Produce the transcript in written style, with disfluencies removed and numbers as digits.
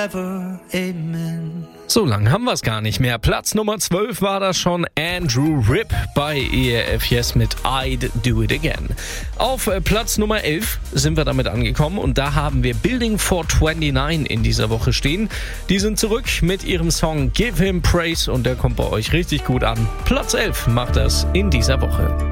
Amen. So lang haben wir es gar nicht mehr. Platz Nummer 12 war das schon, Andrew Ripp bei ERF Yes mit I'd Do It Again. Auf Platz Nummer 11 sind wir damit angekommen und da haben wir Building 429 in dieser Woche stehen. Die sind zurück mit ihrem Song Give Him Praise und der kommt bei euch richtig gut an. Platz 11 macht das in dieser Woche.